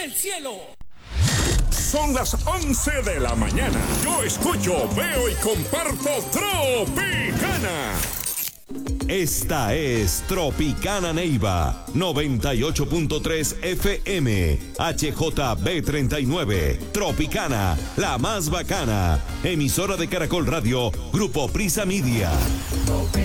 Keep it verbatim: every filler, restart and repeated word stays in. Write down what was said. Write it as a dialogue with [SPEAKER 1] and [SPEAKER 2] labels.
[SPEAKER 1] del cielo.
[SPEAKER 2] Son las once de la mañana. Yo escucho, veo y comparto Tropicana.
[SPEAKER 3] Esta es Tropicana Neiva, noventa y ocho punto tres F M, H J B treinta y nueve, Tropicana, la más bacana, emisora de Caracol Radio, Grupo Prisa Media.